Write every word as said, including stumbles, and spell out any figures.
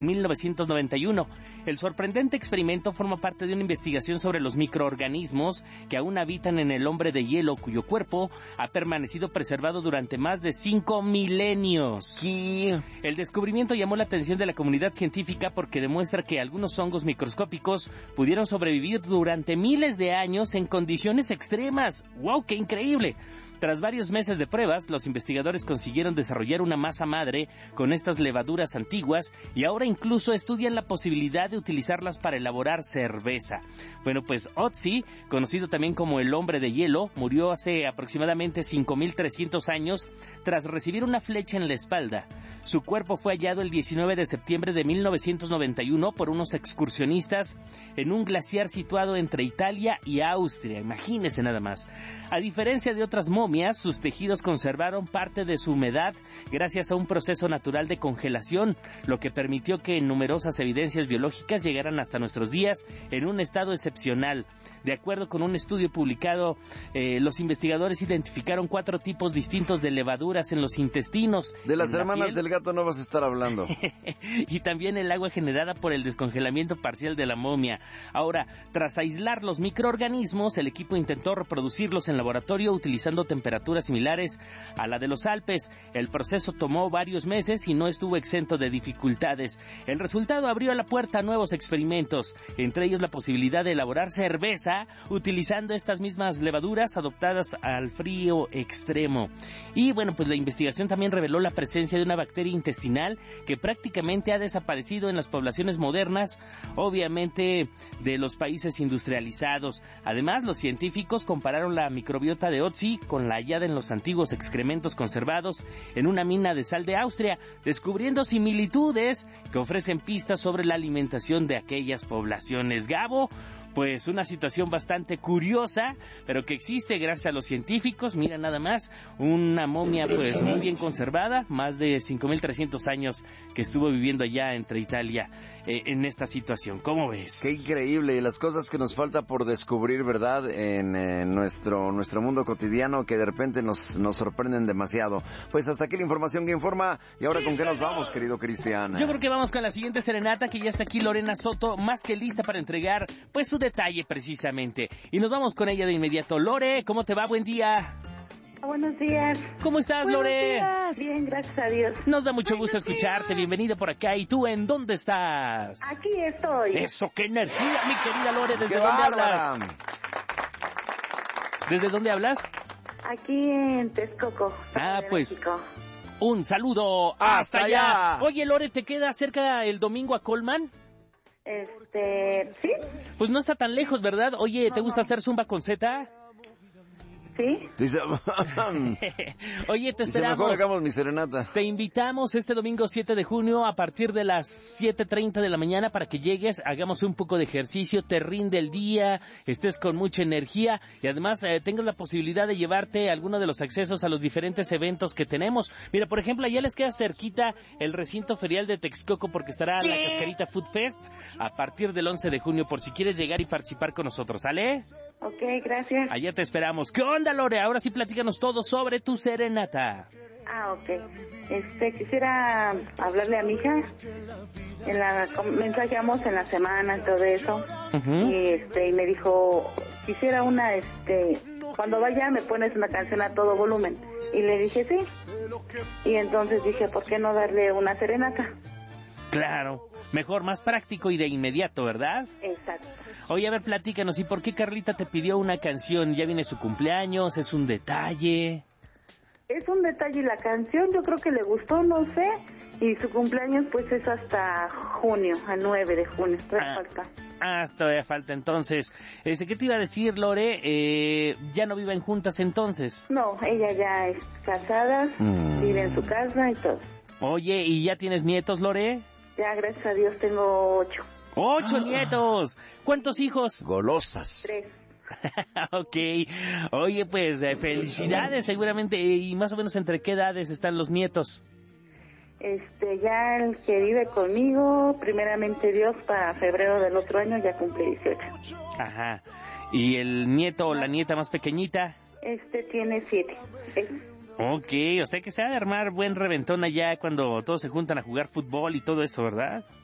mil novecientos noventa y uno. El sorprendente experimento forma parte de una investigación sobre los microorganismos que aún habitan en el hombre de hielo, cuyo cuerpo ha permanecido preservado durante más de cinco milenios. ¿Qué? El descubrimiento llamó la atención de la comunidad científica porque demuestra que algunos hongos microscópicos pudieron sobrevivir durante miles de años en condiciones extremas. ¡Wow, qué increíble! Tras varios meses de pruebas, los investigadores consiguieron desarrollar una masa madre con estas levaduras antiguas y ahora incluso estudian la posibilidad de utilizarlas para elaborar cerveza. Bueno, pues Otzi, conocido también como el hombre de hielo, murió hace aproximadamente cinco mil trescientos años tras recibir una flecha en la espalda. Su cuerpo fue hallado el diecinueve de septiembre de mil novecientos noventa y uno por unos excursionistas en un glaciar situado entre Italia y Austria. Imagínense nada más. A diferencia de otras momias, sus tejidos conservaron parte de su humedad gracias a un proceso natural de congelación, lo que permitió que numerosas evidencias biológicas llegaran hasta nuestros días en un estado excepcional. De acuerdo con un estudio publicado, eh, los investigadores identificaron cuatro tipos distintos de levaduras en los intestinos. De las hermanas piel, del gato no vas a estar hablando. Y también el agua generada por el descongelamiento parcial de la momia. Ahora, tras aislar los microorganismos, el equipo intentó reproducirlos en laboratorio utilizando temperaturas similares a la de los Alpes. El proceso tomó varios meses y no estuvo exento de dificultades. El resultado abrió la puerta a nuevos experimentos, entre ellos la posibilidad de elaborar cerveza utilizando estas mismas levaduras adaptadas al frío extremo. Y bueno, pues la investigación también reveló la presencia de una bacteria intestinal que prácticamente ha desaparecido en las poblaciones modernas, obviamente de los países industrializados. Además, los científicos compararon la microbiota de Otzi con la hallada en los antiguos excrementos conservados en una mina de sal de Austria, descubriendo similitudes que ofrecen pistas sobre la alimentación de aquellas poblaciones. Gabo, pues una situación bastante curiosa, pero que existe gracias a los científicos. Mira nada más, una momia pues muy bien conservada, más de cinco mil trescientos años que estuvo viviendo allá entre Italia eh, en esta situación. ¿Cómo ves? Qué increíble, y las cosas que nos falta por descubrir, ¿verdad? En eh, nuestro nuestro mundo cotidiano, que de repente nos, nos sorprenden demasiado. Pues hasta aquí la información que informa. Y ahora, ¿con qué nos vamos, querido Cristian? Yo creo que vamos con la siguiente serenata, que ya está aquí Lorena Soto, más que lista para entregar pues su detalle precisamente. Y nos vamos con ella de inmediato. Lore, ¿cómo te va? Buen día. Buenos días. ¿Cómo estás, Buenos Lore? Días. Bien, gracias a Dios. Nos da mucho gusto Buenos escucharte. días. Bienvenida por acá. ¿Y tú en dónde estás? Aquí estoy. Eso, qué energía, mi querida Lore. ¿Desde ¡Qué dónde bárbara! hablas? ¿Desde dónde hablas? Aquí en Texcoco. Ah, de pues. México. Un saludo hasta, ¡Hasta allá. allá! Oye, Lore, ¿te queda cerca el domingo a Colman? Este, ¿sí? Pues no está tan lejos, ¿verdad? Oye, ¿te No, gusta no. hacer zumba con Z? ¿Sí? Dice, Oye, te dice, mejor esperamos. hagamos mi serenata. Te invitamos este domingo siete de junio a partir de las siete treinta de la mañana para que llegues, hagamos un poco de ejercicio, te rinde el día, estés con mucha energía y además eh, tengas la posibilidad de llevarte alguno de los accesos a los diferentes eventos que tenemos. Mira, por ejemplo, allá les queda cerquita el recinto ferial de Texcoco porque estará la Cascarita Food Fest a partir del once de junio por si quieres llegar y participar con nosotros, ¿sale? Ok, gracias. Allá te esperamos. ¿Qué onda, Lore? Ahora sí platícanos todo sobre tu serenata. Ah, ok. Este, quisiera hablarle a mi hija. En la, mensajeamos en la semana y todo eso. Uh-huh. Y este, y me dijo, quisiera una, este, cuando vaya me pones una canción a todo volumen. Y le dije sí. Y entonces dije, ¿por qué no darle una serenata? Claro, mejor, más práctico y de inmediato, ¿verdad? Exacto. Oye, a ver, platícanos, ¿y por qué Carlita te pidió una canción? ¿Ya viene su cumpleaños? ¿Es un detalle? Es un detalle la canción, yo creo que le gustó, no sé. Y su cumpleaños pues es hasta junio, al nueve de junio, todavía Ah. falta. Ah, todavía falta entonces. Este, ¿qué te iba a decir, Lore? Eh, ¿Ya no viven juntas entonces? No, ella ya es casada, Mm. vive en su casa y todo. Oye, ¿y ya tienes nietos, Lore? Ya, gracias a Dios, tengo ocho. ¡Ocho Ah. nietos! ¿Cuántos hijos? Golosas. Tres. Ok. Oye, pues, eh, felicidades seguramente. ¿Y más o menos entre qué edades están los nietos? Este, ya el que vive conmigo, primeramente Dios, para febrero del otro año ya cumple dieciocho. Ajá. ¿Y el nieto o la nieta más pequeñita? Este tiene siete. Es- Ok, o sea que se ha de armar buen reventón allá cuando todos se juntan a jugar fútbol y todo eso, ¿verdad?